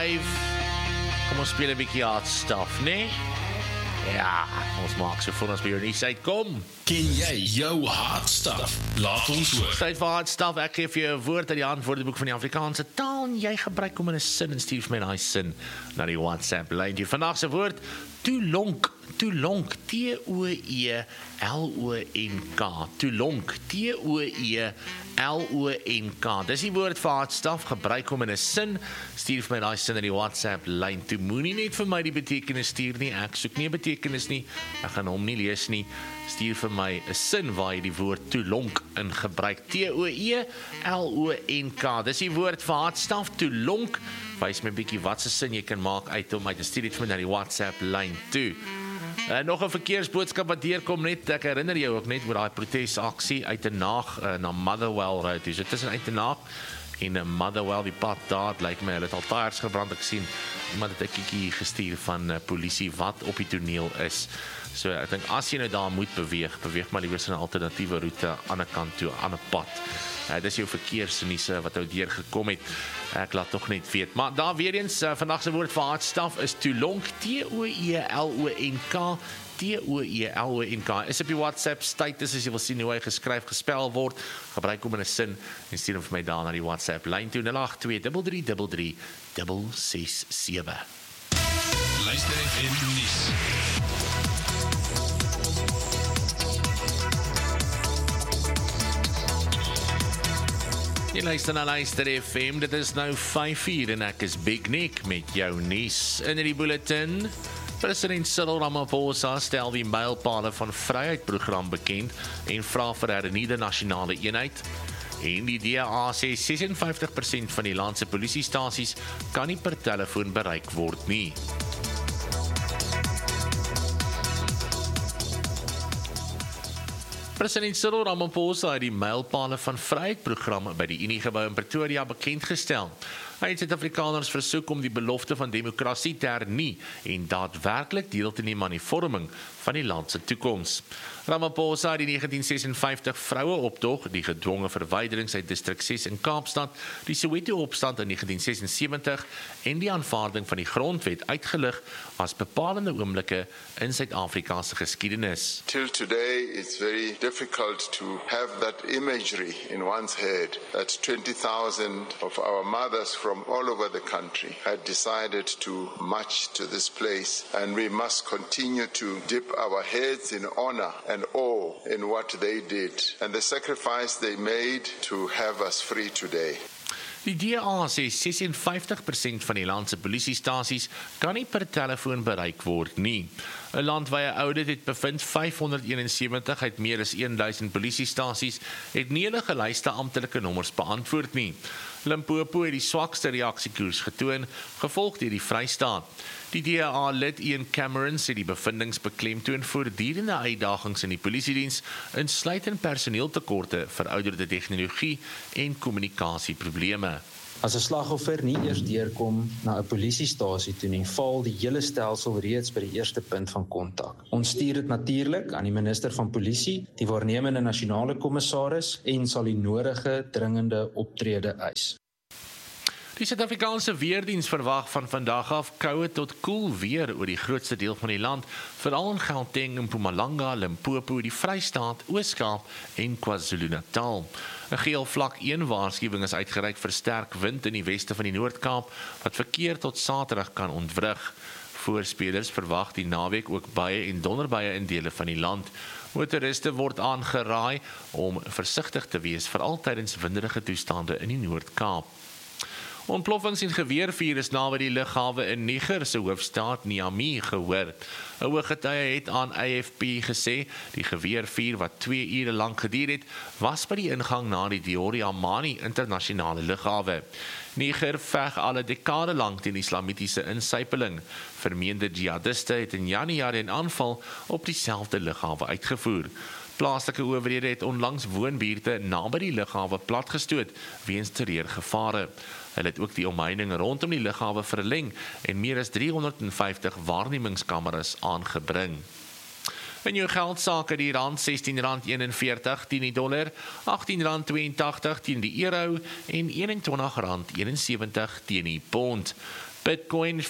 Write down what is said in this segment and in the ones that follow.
5. Kom ons speel 'n bietjie hard stuff, nee? Ja, ons maak so voor ons by jou nie uitkom. Ken jy jou hard stuff? Laat ons hoor. Tyd vir hard stuff. Ek gee vir jou 'n woord uit die Antwoordeboek van die Afrikaanse taal en jy gebruik hom in 'n sin en stuur vir my daai sin na die WhatsApp lyn. Die vandag se woord toelonk. Toelonk, T-O-E-L-O-N-K. Toelonk, T-O-E-L-O-N-K. Dis die woord vir hard stuff, gebruik hom in 'n sin. Stuur vir my daai sin in die WhatsApp lyn toe. Moenie net vir my die betekenis stuur nie. Ek soek nie 'n betekenis nie. Ek gaan hom nie lees nie. Stuur vir my 'n sin waar jy die woord toelonk in gebruik. T-O-E-L-O-N-K. Dis die woord vir hard stuff, toelonk. Wys my 'n bietjie wat se sin jy kan maak uit hom uit te stuur dit vir my na die WhatsApp lyn toe. Nog 'n verkeersboodskap wat deurkom net, ek herinner jou ook net oor daai protesaksie uit Tenaag na Motherwell Road. So tussen uit Tenaag en Motherwell, die pad daar, lyk my, hulle het al tyres gebrand, ek sien. Iemand het 'n kikkie gestuur van polisie wat op die toneel is. So ek dink as jy nou daar moet beweeg maar liewer 'n alternatiewe roete aan 'n kant toe, aan 'n pad. Dis jou verkeersnuus wat ou deur gekom het. Ek laat tog net weet. Maar daar weer eens, vandag se woord vir hard stuff is toelonk, T-O-E-L-O-N-K, T-O-E-L-O-N-K. Is op die WhatsApp status as jy wil sien hoe hy geskryf, gespel word. Gebruik hom in 'n sin en stuur hom vir my daar na die WhatsApp lyn toe 082333367. Luister FM nuus. Jy luister na Luister FM, dit is nou 5:00 en ek is Big Nick met jou nuus in die bulletin. President Cyril Ramaphosa stel die mylpale van Vryheid-program bekend en vra vir 'n hernuide nasionale eenheid. En die DA sê 56% van die land se polisiestasies kan nie per telefoon bereik word nie. President Cyril Ramaphosa het die mylpale van Vryheid-program by die Uniegebou in Pretoria bekendgestel. Hy het Suid-Afrikaners versoek om die belofte van demokrasie te hernie en daadwerklik deel te neem aan die vorming van die land se toekoms. Ramaphosa het die 1956 vroueoptog, die gedwonge verwyderings uit distrik 6 in Kaapstad, die Soweto-opstand in 1976 en die aanvaarding van die grondwet uitgelig as bepalende oomblikke in Suid-Afrika se geskiedenis. Till today, it's very difficult to have that imagery in one's head that 20,000 of our mothers from all over the country had decided to march to this place, and we must continue to dip our heads in honor and awe in what they did and the sacrifice they made to have us free today. Die DA sê 56% van die land se polisiestasies kan nie per telefoon bereik word nie. 'n Landwyse audit het bevind 571 uit meer as 1000 polisiestasies het nie hulle gelyste amptelike nommers beantwoord nie. Limpopo het die swakste reaksiekoers getoon, gevolg deur die Vrystaat. Die DA-lid Ian Cameron sê die bevindings beklemtoon voortdurende uitdagings in die polisiediens, insluitend personeeltekorte, verouderde tegnologie en kommunikasieprobleme. As 'n slagoffer nie eers deurkom na 'n polisiestasie toe nie, val die hele stelsel reeds by die eerste punt van kontak. Ons stuur dit natuurlik aan die minister van polisie, die waarnemende nasionale kommissaris en sal die nodige dringende optrede eis. Die Suid-Afrikaanse weerdiens verwag van vandag af koue tot koel weer oor die grootste deel van die land, veral in Gauteng, Mpumalanga, Limpopo, die Vrystaat, Oos-Kaap en KwaZulu-Natal. 'n Geel vlak 1 waarskuwing is uitgereik vir sterk wind in die weste van die Noord-Kaap, wat verkeer tot Saterdag kan ontwrig. Voorspelers verwag die naweek ook buie en donderbuie in dele van die land. Motoriste word aangeraai om versigtig te wees, veral tydens winderige toestande in die Noord-Kaap. Ontploffings en geweervuur is naby die lughawe in Niger se hoofstad Niamey gehoor. 'n Ooggetuie het aan AFP gesê die geweervuur wat 2 ure lank geduur het, was by die ingang na die Diori Amani internasionale lughawe. Niger veg al 'n dekade lank teen islamitiese insypeling. Vermeende jihadiste het in Januarie 'n aanval op dieselfde lughawe uitgevoer. Plaaslike owerhede het onlangs woonbuurte naby die lughawe platgestoot weens terreurgevare. Hulle het ook die omheining rondom die lughawe verleng en meer as 350 waarnemingskameras aangebring. In jou geldsake die rand R16.41 teen die dollar, R18.82 teen die euro en R21.71 teen die pond. Bitcoin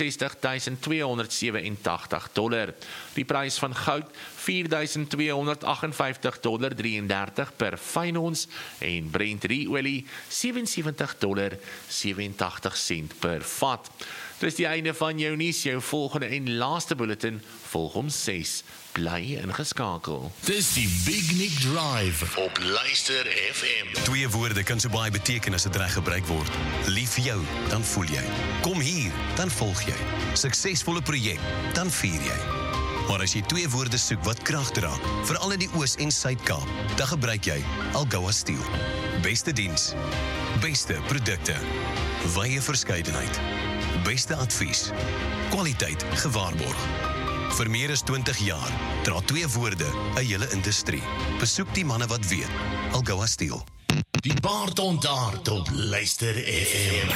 $64,287. Die prys van goud $4,258.33 per fyn ons en Brent olie $77.87 per vat. Dis die einde van jou nuus, jou volgende en laaste bulletin volg om 6. Bly ingeskakel. Dis die Big Nick Drive op Luister FM. 2 woorde kan so baie beteken as dit reg gebruik word. Lief vir jou, dan voel jy. Kom hier, dan volg jy. Suksesvolle projek, dan vier jy. Maar as jy 2 woorde soek wat krag dra, veral in die Oos- en Suid-Kaap, dan gebruik jy Algoa Steel. Beste diens, beste produkte, wye verskeidenheid, beste advies, kwaliteit gewaarborg. Vir meer as 20 jaar dra 2 woorde 'n hele industrie. Besoek die manne wat weet. Algoa Steel. Die baard ontaard op Luister FM.